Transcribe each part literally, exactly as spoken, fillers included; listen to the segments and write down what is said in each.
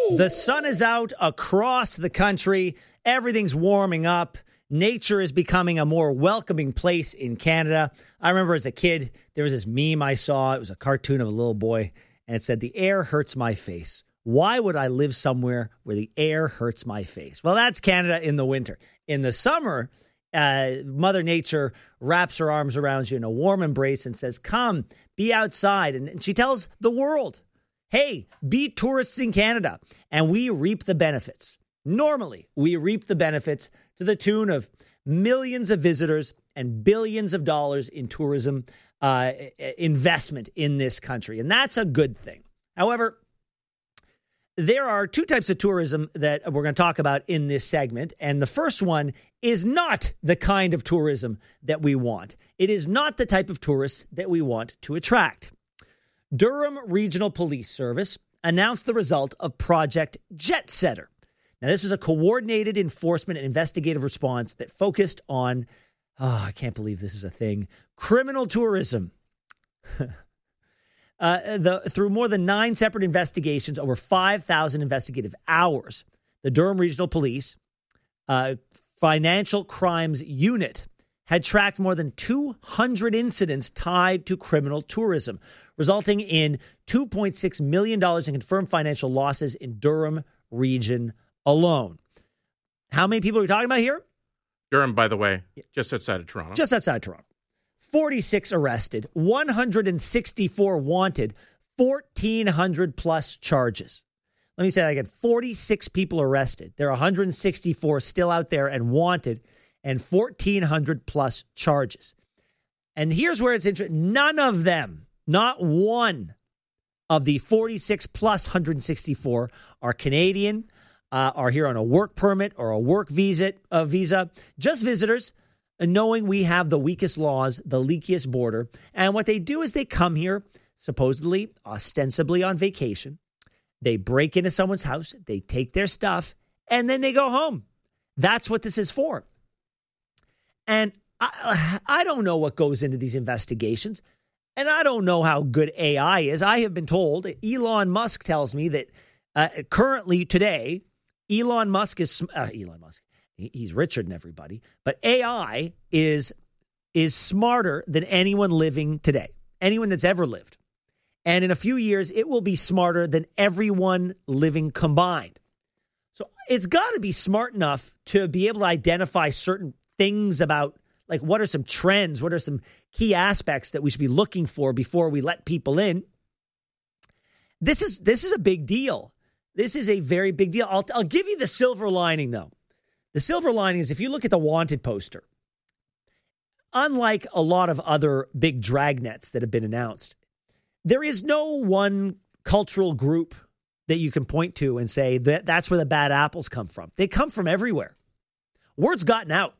The sun is out across the country. Everything's warming up. Nature is becoming a more welcoming place in Canada. I remember as a kid, there was this meme I saw. It was a cartoon of a little boy, and it said, "The air hurts my face. Why would I live somewhere where the air hurts my face?" Well, that's Canada in the winter. In the summer, uh, Mother Nature wraps her arms around you in a warm embrace and says, "Come, be outside." And, and she tells the world, "Hey, be tourists in Canada." And we reap the benefits. Normally, we reap the benefits to the tune of millions of visitors and billions of dollars in tourism uh, investment in this country. And that's a good thing. However, there are two types of tourism that we're going to talk about in this segment. And the first one is not the kind of tourism that we want. It is not the type of tourist that we want to attract. Durham Regional Police Service announced the result of Project Jet Setter. Now, this was a coordinated enforcement and investigative response that focused on, oh, I can't believe this is a thing, criminal tourism. uh, the, through more than nine separate investigations, over five thousand investigative hours, the Durham Regional Police uh, Financial Crimes Unit had tracked more than two hundred incidents tied to criminal tourism, resulting in two point six million dollars in confirmed financial losses in Durham region alone. How many people are we talking about here? Durham, by the way, just outside of Toronto. Just outside Toronto. forty-six arrested, one hundred sixty-four wanted, fourteen hundred plus charges. Let me say that again. forty-six people arrested. There are one hundred sixty-four still out there and wanted, and fourteen hundred plus charges. And here's where it's interesting. None of them, not one of the forty-six plus one hundred sixty-four are Canadian, uh, are here on a work permit or a work visa, uh, visa. Just visitors, knowing we have the weakest laws, the leakiest border. And what they do is they come here, supposedly, ostensibly on vacation. They break into someone's house, they take their stuff, and then they go home. That's what this is for. And I, I don't know what goes into these investigations, and I don't know how good A I is. I have been told, Elon Musk tells me that uh, currently today, Elon Musk is, uh, Elon Musk, he's richer than everybody, but A I is, is smarter than anyone living today, anyone that's ever lived. And in a few years, it will be smarter than everyone living combined. So it's got to be smart enough to be able to identify certain things about, like, what are some trends? What are some key aspects that we should be looking for before we let people in? This is this is a big deal. This is a very big deal. I'll, I'll give you the silver lining, though. The silver lining is if you look at the wanted poster, unlike a lot of other big dragnets that have been announced, there is no one cultural group that you can point to and say that that's where the bad apples come from. They come from everywhere. Word's gotten out.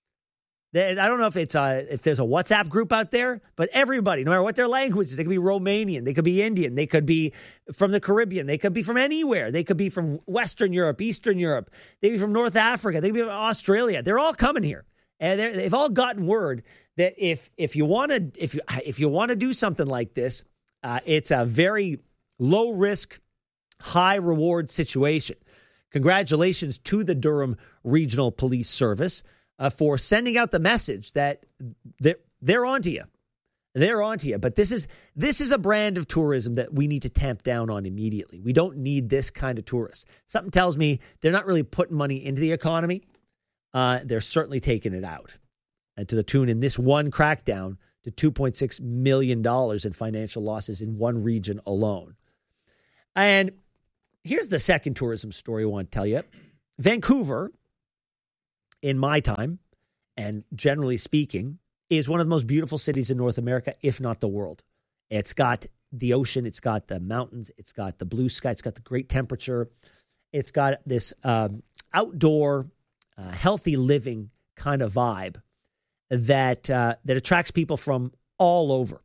I don't know if it's a, if there's a WhatsApp group out there, but everybody, no matter what their language is, they could be Romanian, they could be Indian, they could be from the Caribbean, they could be from anywhere. They could be from Western Europe, Eastern Europe, they could be from North Africa, they could be from Australia. They're all coming here. And they've all gotten word that if if you want to if you if you want to do something like this, uh, it's a very low risk, high reward situation. Congratulations to the Durham Regional Police Service uh, for sending out the message that they're, they're onto you. They're onto you. But this is this is a brand of tourism that we need to tamp down on immediately. We don't need this kind of tourists. Something tells me they're not really putting money into the economy. Uh, they're certainly taking it out. And to the tune in this one crackdown to two point six million dollars in financial losses in one region alone. And here's the second tourism story I want to tell you. Vancouver, in my time, and generally speaking, is one of the most beautiful cities in North America, if not the world. It's got the ocean, it's got the mountains, it's got the blue sky, it's got the great temperature. It's got this um, outdoor, uh, healthy living kind of vibe that uh, that attracts people from all over.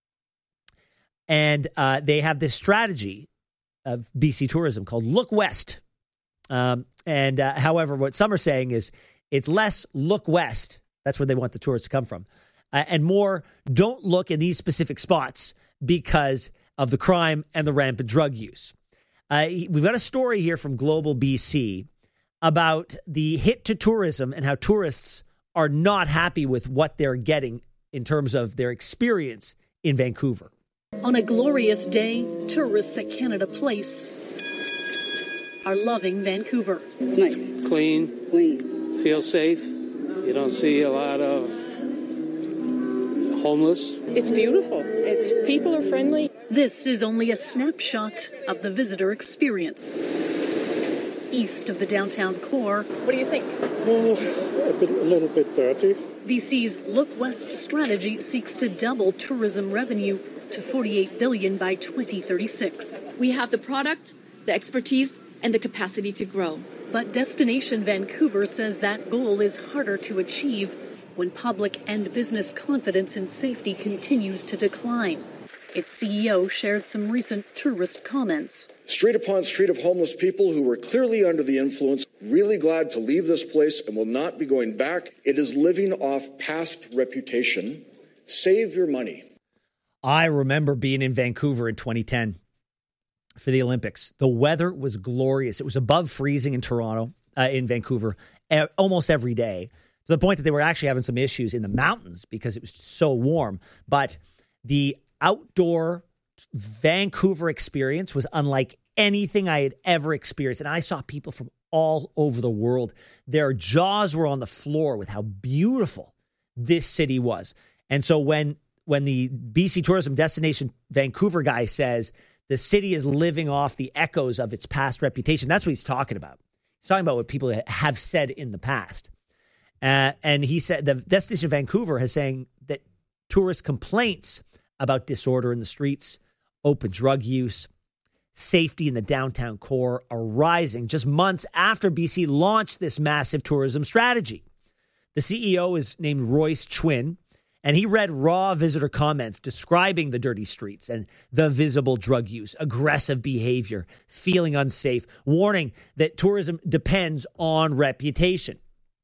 And uh, they have this strategy of B C tourism called Look West. Um, and uh, however, what some are saying is it's less look west. That's where they want the tourists to come from. Uh, and more, don't look in these specific spots because of the crime and the rampant drug use. Uh, we've got a story here from Global B C about the hit to tourism and how tourists are not happy with what they're getting in terms of their experience in Vancouver. On a glorious day, tourists at Canada Place are loving Vancouver. It's nice. Clean. Clean. Feel safe. You don't see a lot of homeless. It's beautiful. It's people are friendly. This is only a snapshot of the visitor experience. East of the downtown core. What do you think? Oh, a, bit, a little bit dirty. B C's Look West strategy seeks to double tourism revenue to forty-eight billion dollars by twenty thirty-six. We have the product, the expertise, and the capacity to grow. But Destination Vancouver says that goal is harder to achieve when public and business confidence in safety continues to decline. Its C E O shared some recent tourist comments. Street upon street of homeless people who were clearly under the influence, really glad to leave this place and will not be going back. It is living off past reputation. Save your money. I remember being in Vancouver in twenty ten for the Olympics. The weather was glorious. It was above freezing in Toronto, uh, in Vancouver, uh, almost every day, to the point that they were actually having some issues in the mountains because it was so warm. But the outdoor Vancouver experience was unlike anything I had ever experienced. And I saw people from all over the world. Their jaws were on the floor with how beautiful this city was. And so when when the B C Tourism Destination Vancouver guy says the city is living off the echoes of its past reputation, that's what he's talking about. He's talking about what people have said in the past. Uh, and he said the Destination Vancouver is saying that tourist complaints about disorder in the streets, open drug use, safety in the downtown core are rising just months after B C launched this massive tourism strategy. The C E O is named Royce Chwin, and he read raw visitor comments describing the dirty streets and the visible drug use, aggressive behavior, feeling unsafe, warning that tourism depends on reputation.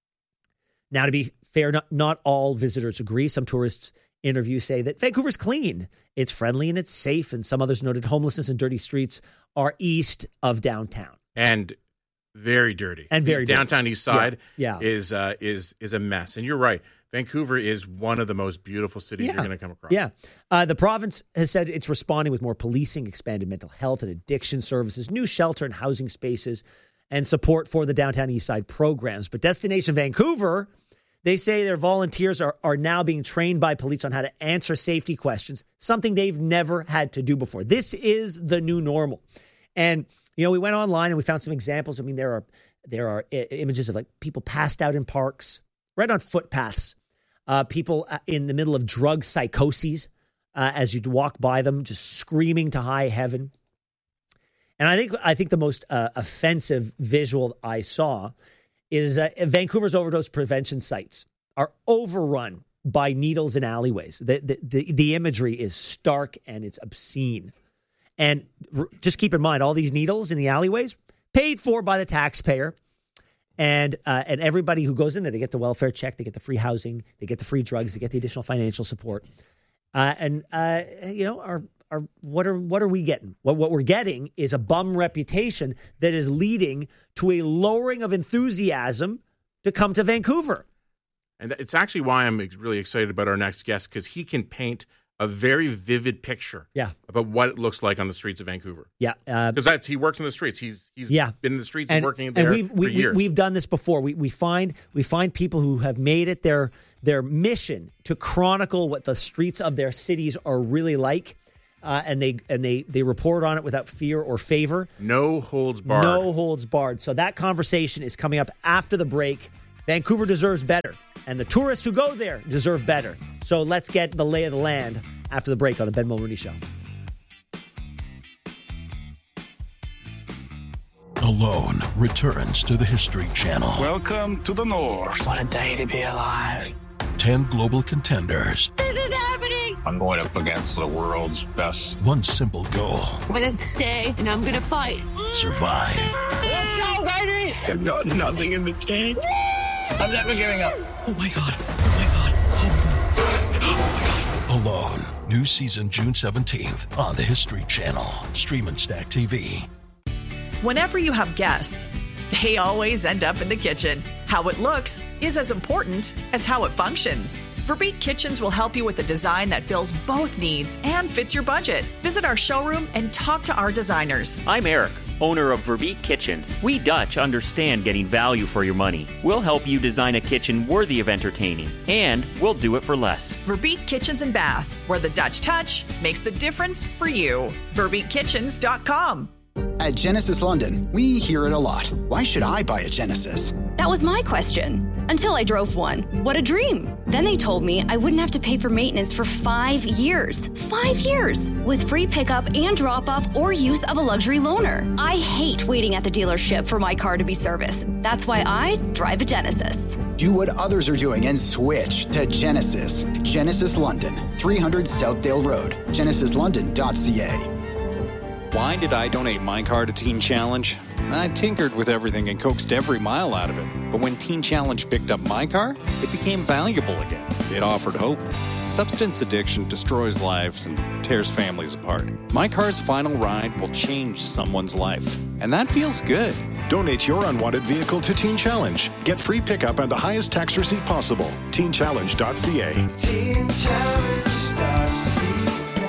Now, to be fair, not, not all visitors agree. Some tourists interviews say that Vancouver's clean, it's friendly, and it's safe. And some others noted homelessness and dirty streets are east of downtown. And very dirty. And very the downtown dirty. east side yeah. Yeah. is uh, is is a mess. And you're right. Vancouver is one of the most beautiful cities yeah. you're going to come across. Yeah. Uh, the province has said it's responding with more policing, expanded mental health and addiction services, new shelter and housing spaces, and support for the downtown east side programs. But Destination Vancouver, they say their volunteers are, are now being trained by police on how to answer safety questions, something they've never had to do before. This is the new normal. And, you know, we went online and we found some examples. I mean, there are there are I- images of like people passed out in parks, right on footpaths, uh, people in the middle of drug psychoses uh, as you'd walk by them, just screaming to high heaven. And I think I think the most uh, offensive visual I saw is uh, Vancouver's overdose prevention sites are overrun by needles in alleyways. The, the, the, the imagery is stark and it's obscene. And r- just keep in mind, all these needles in the alleyways paid for by the taxpayer. And uh, and everybody who goes in there, they get the welfare check, they get the free housing, they get the free drugs, they get the additional financial support. Uh, and, uh, you know, our Are, what are what are we getting? What what we're getting is a bum reputation that is leading to a lowering of enthusiasm to come to Vancouver. And it's actually why I'm really excited about our next guest, because he can paint a very vivid picture yeah. about what it looks like on the streets of Vancouver. Yeah. Because uh, that's he works in the streets. He's he's yeah. been in the streets and, and working there and we've, for we, years. We, we've done this before. We we find we find people who have made it their their mission to chronicle what the streets of their cities are really like. Uh, and they and they they report on it without fear or favor. No holds barred. No holds barred. So that conversation is coming up after the break. Vancouver deserves better, and the tourists who go there deserve better. So let's get the lay of the land after the break on the Ben Mulroney Show. Alone returns to the History Channel. Welcome to the North. What a day to be alive. Ten global contenders. This is happening. I'm going up against the world's best. One simple goal. I'm going to stay and I'm going to fight. Survive. Let's go, baby. I've got nothing in the tank. I'm never giving up. Oh, my God. Oh, my God. Oh, my God. Alone. New season June seventeenth on the History Channel. Stream and Stack T V. Whenever you have guests, they always end up in the kitchen. How it looks is as important as how it functions. Verbeek Kitchens will help you with a design that fills both needs and fits your budget. Visit our showroom and talk to our designers. I'm Eric, owner of Verbeek Kitchens. We Dutch understand getting value for your money. We'll help you design a kitchen worthy of entertaining, and we'll do it for less. Verbeek Kitchens and Bath, where the Dutch touch makes the difference for you. verbeek kitchens dot com. At Genesis London, we hear it a lot. Why should I buy a Genesis? That was my question. Until I drove one. What a dream. Then they told me I wouldn't have to pay for maintenance for five years. Five years! With free pickup and drop-off or use of a luxury loaner. I hate waiting at the dealership for my car to be serviced. That's why I drive a Genesis. Do what others are doing and switch to Genesis. Genesis London, three hundred Southdale Road. genesis london dot c a. Why did I donate my car to Teen Challenge? I tinkered with everything and coaxed every mile out of it. But when Teen Challenge picked up my car, it became valuable again. It offered hope. Substance addiction destroys lives and tears families apart. My car's final ride will change someone's life. And that feels good. Donate your unwanted vehicle to Teen Challenge. Get free pickup and the highest tax receipt possible. teen challenge dot c a. teen challenge dot c a.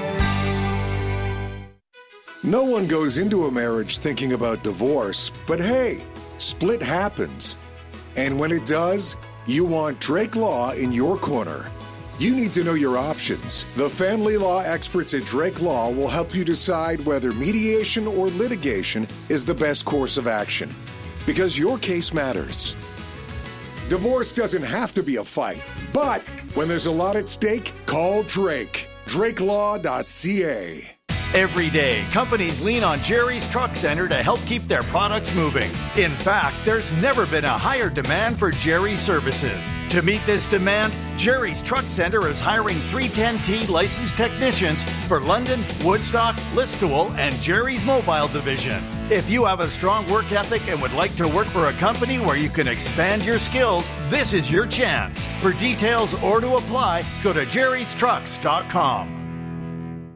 No one goes into a marriage thinking about divorce, but hey, split happens. And when it does, you want Drake Law in your corner. You need to know your options. The family law experts at Drake Law will help you decide whether mediation or litigation is the best course of action, because your case matters. Divorce doesn't have to be a fight, but when there's a lot at stake, call Drake. drake law dot c a. Every day, companies lean on Jerry's Truck Center to help keep their products moving. In fact, there's never been a higher demand for Jerry's services. To meet this demand, Jerry's Truck Center is hiring three ten T licensed technicians for London, Woodstock, Listowel, and Jerry's Mobile Division. If you have a strong work ethic and would like to work for a company where you can expand your skills, this is your chance. For details or to apply, go to jerrys trucks dot com.